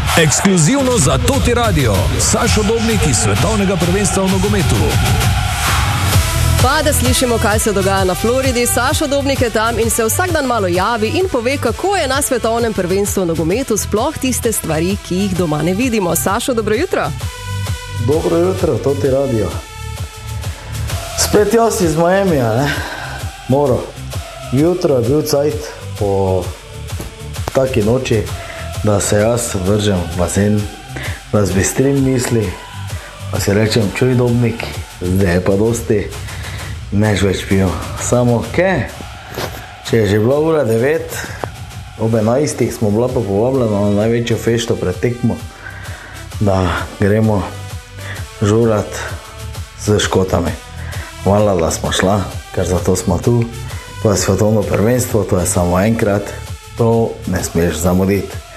Ekskluzivno za Toti Radio, Sašo Dobnik iz svetovnega prvenstva v nogometu. Pa da slišimo, kaj se dogaja na Floridi. Sašo Dobnik je tam in se vsak dan malo javi in pove, kako je na svetovnem prvenstvu v nogometu, sploh tiste stvari, ki jih doma ne vidimo. Sašo, dobro jutro. Dobro jutro, Toti Radio. Spet jaz iz Miamija, ne? Moro. Jutro je bil cajt po taki noči, da se jaz vržem v bazen, razbistrim misli, pa si rečem, čuj Dobnik, zdaj je pa dosti, neš več pil. Samo kaj? Če je že bila ura 9, ob 11 smo bila pa povabljena na največjo fešto pred tekmo, da gremo žurat z Škotami. Hvala, da smo šla, ker zato smo tu. To je svetovno prvenstvo, to je samo enkrat, to ne smeš zamuditi.